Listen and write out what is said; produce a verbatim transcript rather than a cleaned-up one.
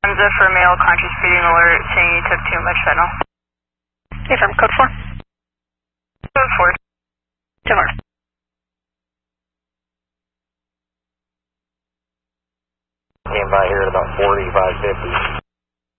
Hamza for male conscious breathing alert saying you took too much fentanyl. Okay, from code four. Code four. Timur. Came by here at about forty-five fifty.